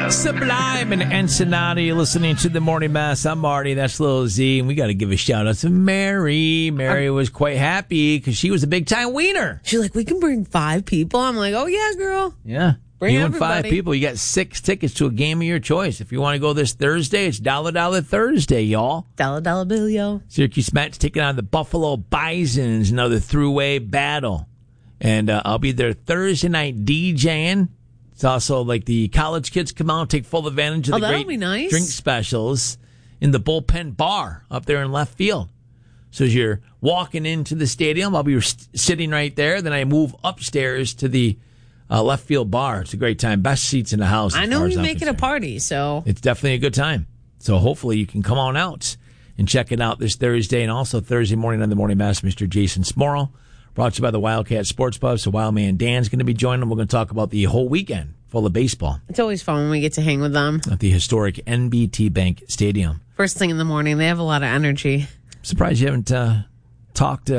Sublime and Ensenada. You're listening to the Morning Mass. I'm Marty. That's Lil Z. And we got to give a shout out to Mary. Mary was quite happy because she was a big time wiener. She's like, we can bring 5 people. I'm like, oh, yeah, girl. Yeah. Bring you everybody. and 5 people. You got 6 tickets to a game of your choice. If you want to go this Thursday, it's $1 Thursday, y'all. Dollar bill, yo. Syracuse Mets taking on the Buffalo Bisons. Another throughway battle. And I'll be there Thursday night DJing. It's also like the college kids come out and take full advantage of the great drink specials in the bullpen bar up there in left field. So as you're walking into the stadium, I'll be sitting right there. Then I move upstairs to the left field bar. It's a great time. Best seats in the house. I know you make it a party, so it's definitely a good time. So hopefully you can come on out and check it out this Thursday and also Thursday morning on the Morning Mass. Mr. Jason Smorrell. Brought to you by the Wildcat Sports Pub. So Wildman Dan's going to be joining them. We're going to talk about the whole weekend full of baseball. It's always fun when we get to hang with them. At the historic NBT Bank Stadium. First thing in the morning. They have a lot of energy. I'm surprised you haven't talked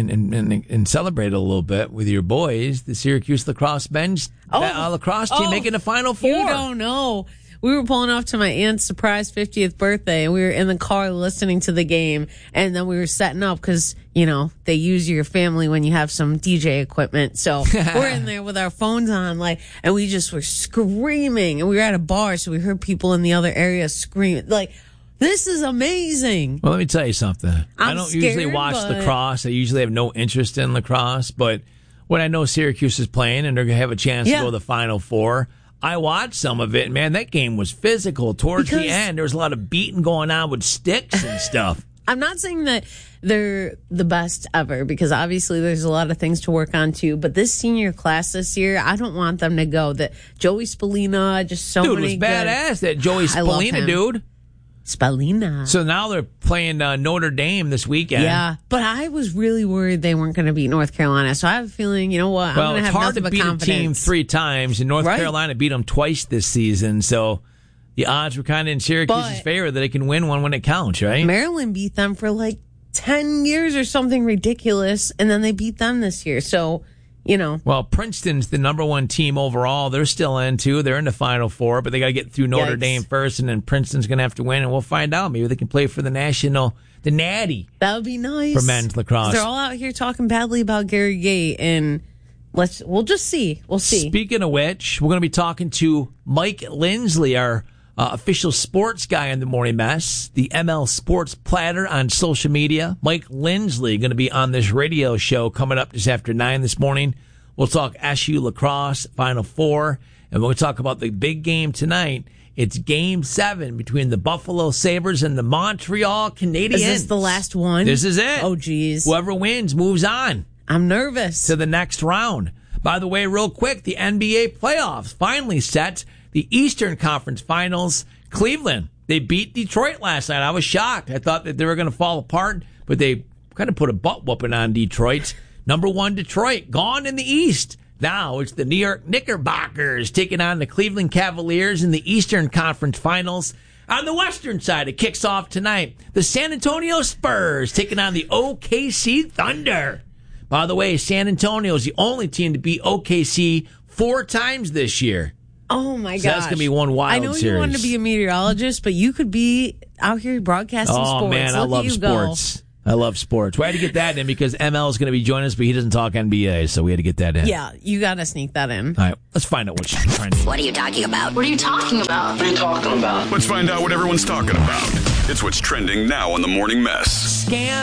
and celebrated a little bit with your boys. The Syracuse lacrosse men's lacrosse team making the Final Four. You don't know. We were pulling off to my aunt's surprise 50th birthday, and we were in the car listening to the game, and then we were setting up because, you know, they use your family when you have some DJ equipment. So we're in there with our phones on, and we just were screaming, and we were at a bar, so we heard people in the other area screaming, this is amazing. Well, let me tell you something. I don't usually watch lacrosse. I usually have no interest in lacrosse, but when I know Syracuse is playing and they're going to have a chance to go to the Final Four, I watched some of it. Man, that game was physical towards the end. There was a lot of beating going on with sticks and stuff. I'm not saying that they're the best ever because obviously there's a lot of things to work on too. But this senior class this year, I don't want them to go. That Joey Spallina, just so many Dude, was badass, that Joey Spallina, dude. Spallina. So now they're playing Notre Dame this weekend. Yeah, but I was really worried they weren't going to beat North Carolina. So I have a feeling, you know what, I'm going to have nothing but confidence. It's hard to beat a team 3 times, and North Carolina beat them twice this season. So the odds were kind of in Syracuse's favor that they can win one when it counts, right? Maryland beat them for 10 years or something ridiculous, and then they beat them this year. So, you know. Well, Princeton's the number 1 team overall. They're still in, too. They're in the Final Four, but they got to get through Notre Dame first, and then Princeton's going to have to win, and we'll find out. Maybe they can play for the Natty. That would be nice. For men's lacrosse. They're all out here talking badly about Gary Gait, and we'll just see. We'll see. Speaking of which, we're going to be talking to Mike Lindsley, our official sports guy in the Morning Mess, the ML Sports Platter on social media. Mike Lindsley going to be on this radio show coming up just after 9 this morning. We'll talk SU lacrosse, Final Four, and we'll talk about the big game tonight. It's Game 7 between the Buffalo Sabres and the Montreal Canadiens. Is this the last one? This is it. Oh, geez. Whoever wins moves on. I'm nervous. To the next round. By the way, real quick, the NBA playoffs finally set. The Eastern Conference Finals, Cleveland, they beat Detroit last night. I was shocked. I thought that they were going to fall apart, but they kind of put a butt whooping on Detroit. Number 1, Detroit, gone in the East. Now it's the New York Knickerbockers taking on the Cleveland Cavaliers in the Eastern Conference Finals. On the Western side, it kicks off tonight. The San Antonio Spurs taking on the OKC Thunder. By the way, San Antonio is the only team to beat OKC 4 times this year. Oh, my gosh. So that's going to be one wild series. I know you wanted to be a meteorologist, but you could be out here broadcasting sports. Oh, man, I love sports. I love sports. We had to get that in because ML is going to be joining us, but he doesn't talk NBA, so we had to get that in. Yeah, you got to sneak that in. All right, let's find out what's trending. What are you talking about? What are you talking about? What are you talking about? Let's find out what everyone's talking about. It's what's trending now on the Morning Mess.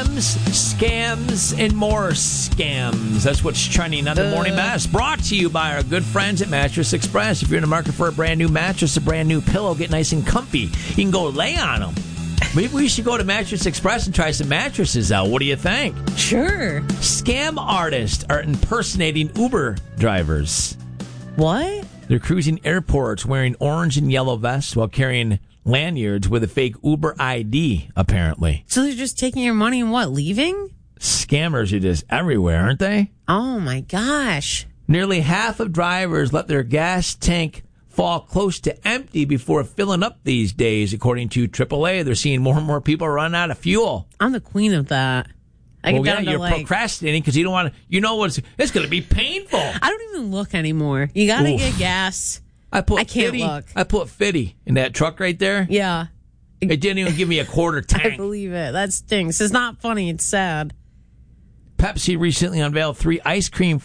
Scams, and more scams. That's what's trending on the Morning Mess. Brought to you by our good friends at Mattress Express. If you're in the market for a brand new mattress, a brand new pillow, get nice and comfy. You can go lay on them. Maybe we should go to Mattress Express and try some mattresses out. What do you think? Sure. Scam artists are impersonating Uber drivers. What? They're cruising airports wearing orange and yellow vests while carrying lanyards with a fake Uber ID, apparently. So they're just taking your money and leaving? Scammers are just everywhere, aren't they? Oh, my gosh. Nearly half of drivers let their gas tank fall close to empty before filling up these days, according to AAA. They're seeing more and more people run out of fuel. I'm the queen of that. You're procrastinating because you don't want to. You know it's going to be painful. I don't even look anymore. You got to get gas. I can't Fitty, look. I put Fitty in that truck right there. Yeah. It didn't even give me a quarter tank. I believe it. That stinks. It's not funny. It's sad. Pepsi recently unveiled 3 ice cream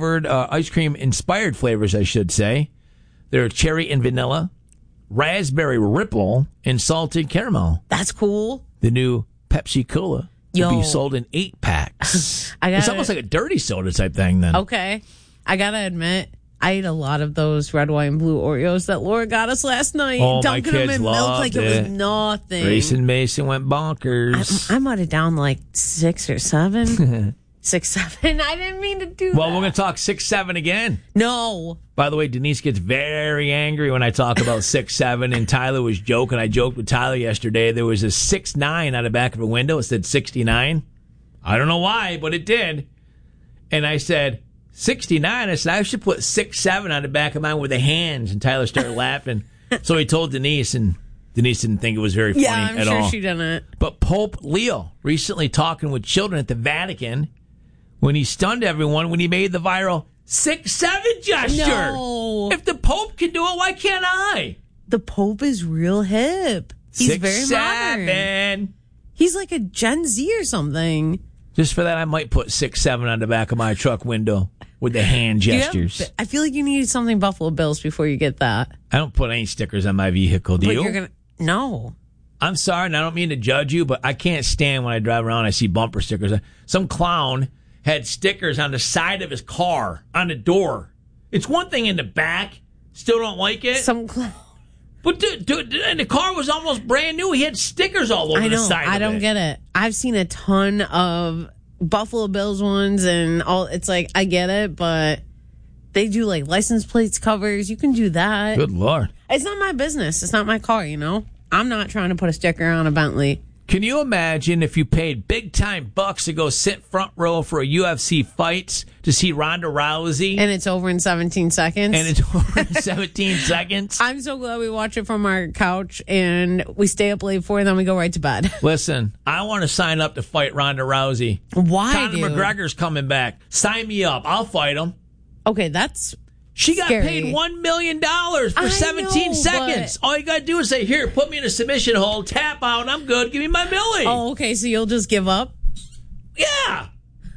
inspired flavors, I should say. They're cherry and vanilla, raspberry ripple, and salted caramel. That's cool. The new Pepsi Cola will be Yo. sold in 8 packs. I It's gotta- almost like a dirty soda type thing then. Okay. I got to admit, I ate a lot of those red, white, and blue Oreos that Laura got us last night. Oh, my dunking them kids in milk loved like it was it. nothing. Grayson Mason went bonkers. I might have down like 6 or 7. 6, 7. I didn't mean to do Well, that. we're going to talk 6'7" again. No. By the way, Denise gets very angry when I talk about 6'7", and Tyler was joking. I joked with Tyler yesterday. There was a 6'9" on the back of a window. It said 69. I don't know why, but it did. And I said, 69? I said, I should put 6'7" on the back of mine with the hands. And Tyler started laughing. So he told Denise, and Denise didn't think it was very funny Yeah, I'm at sure all. she didn't. But Pope Leo recently talking with children at the Vatican when he stunned everyone when he made the viral 6'7" gesture. No. If the Pope can do it, why can't I? The Pope is real hip. He's very modern. 6'7". He's like a Gen Z or something. Just for that, I might put 6'7" on the back of my truck window with the hand Do you have- gestures. I feel like you need something Buffalo Bills before you get that. I don't put any stickers on my vehicle, do But you? you're gonna no. I'm sorry, and I don't mean to judge you, but I can't stand when I drive around and I see bumper stickers. Some clown had stickers on the side of his car, on the door. It's one thing in the back. Still don't like it. Some clown. But dude, and the car was almost brand new. He had stickers all over I the know. side I of don't it. get it. I've seen a ton of Buffalo Bills ones and all. It's like I get it, but they do like license plates covers. You can do that. Good Lord. It's not my business. It's not my car. You know. I'm not trying to put a sticker on a Bentley. Can you imagine if you paid big time bucks to go sit front row for a UFC fight to see Ronda Rousey And it's over in 17 seconds. and it's over in 17 seconds? I'm so glad we watch it from our couch and we stay up late for it and then we go right to bed. Listen, I want to sign up to fight Ronda Rousey. Why, Conor dude? McGregor's coming back. Sign me up. I'll fight him. Okay, that's She got scary. paid $1 million for I 17 know, seconds. All you got to do is say, here, put me in a submission hold, tap out, I'm good. Give me my millie. Oh, okay, so you'll just give up? Yeah.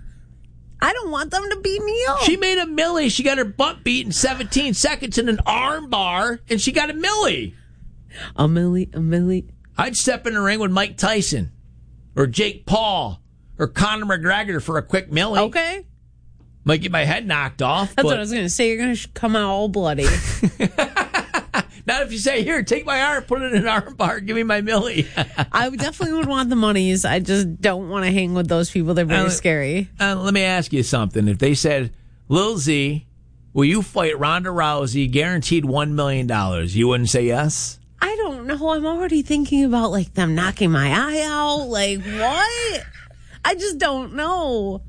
I don't want them to beat me up. She made a millie. She got her butt beat in 17 seconds in an arm bar, and she got a millie. A milli. I'd step in the ring with Mike Tyson or Jake Paul or Conor McGregor for a quick millie. Okay. Might get my head knocked off. That's but what I was going to say. You're going to come out all bloody. not if you say, here, take my arm, put it in an arm bar, give me my millie. I definitely would want the monies. I just don't want to hang with those people. They're very scary. Let me ask you something. If they said, Lil Z, will you fight Ronda Rousey, guaranteed $1 million, you wouldn't say yes? I don't know. I'm already thinking about like them knocking my eye out. Like what? I just don't know.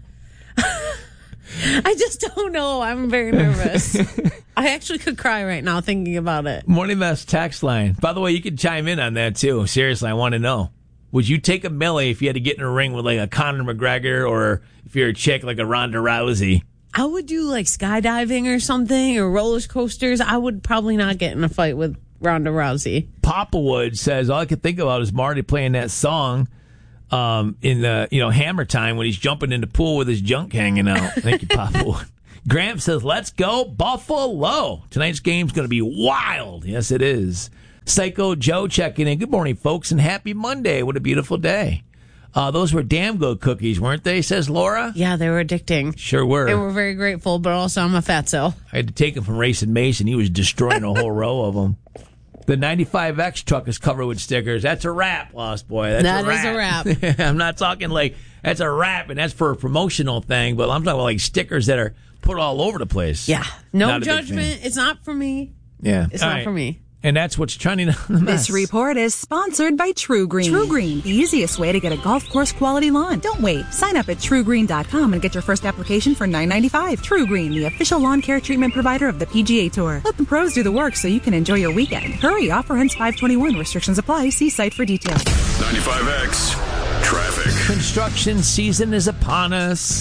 I just don't know. I'm very nervous. I actually could cry right now thinking about it. Morning Mess text line. By the way, you can chime in on that too. Seriously, I want to know. Would you take a millie if you had to get in a ring with like a Conor McGregor or if you're a chick like a Ronda Rousey? I would do like skydiving or something or roller coasters. I would probably not get in a fight with Ronda Rousey. Papa Wood says, all I can think about is Marty playing that song in the Hammer Time when he's jumping in the pool with his junk hanging out. Thank you, Papa Wood. Gramp says, let's go Buffalo. Tonight's game's going to be wild. Yes, it is. Psycho Joe checking in. Good morning, folks, and happy Monday. What a beautiful day. Those were damn good cookies, weren't they, says Laura? Yeah, they were addicting. Sure were. And we're very grateful, but also I'm a fatso. I had to take them from Racing Mason. He was destroying a whole row of them. The 95X truck is covered with stickers. That's a wrap, Lost Boy. That is a wrap. I'm not talking like that's a wrap, and that's for a promotional thing, but I'm talking about like stickers that are put all over the place. Yeah. No Not a big judgment. fan. It's not for me. Yeah. It's All not right. for me. And that's what's trending on the mess. This report is sponsored by True Green. True Green, the easiest way to get a golf course quality lawn. Don't wait. Sign up at TrueGreen.com and get your first application for $9.95. True Green, the official lawn care treatment provider of the PGA Tour. Let the pros do the work so you can enjoy your weekend. Hurry, offer ends 5/21. Restrictions apply. See site for details. 95X Traffic. Construction season is upon us.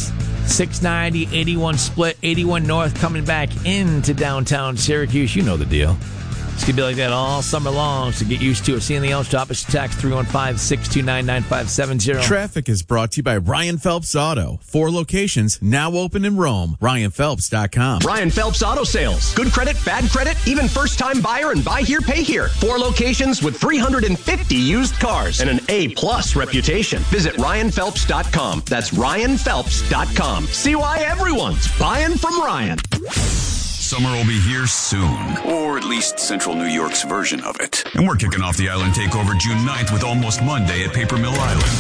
690, 81 split, 81 north coming back into downtown Syracuse. You know the deal. It's going to be like that all summer long, so get used to it. See anything else, drop us a text, 315-629-9570. Traffic is brought to you by Ryan Phelps Auto. 4 locations, now open in Rome. RyanPhelps.com. Ryan Phelps Auto Sales. Good credit, bad credit, even first-time buyer and buy here, pay here. 4 locations with 350 used cars and an A-plus reputation. Visit RyanPhelps.com. That's RyanPhelps.com. See why everyone's buying from Ryan. Summer will be here soon, or at least Central New York's version of it. And we're kicking off the Island Takeover June 9th with Almost Monday at Paper Mill Island.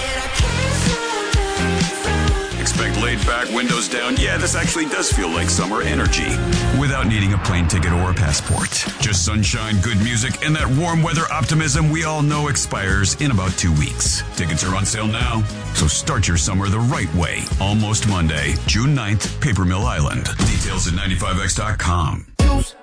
Expect laid-back, windows down. Yeah, this actually does feel like summer energy. Without needing a plane ticket or a passport. Just sunshine, good music, and that warm weather optimism we all know expires in about 2 weeks. Tickets are on sale now, so start your summer the right way. Almost Monday, June 9th, Paper Mill Island. Details at 95x.com.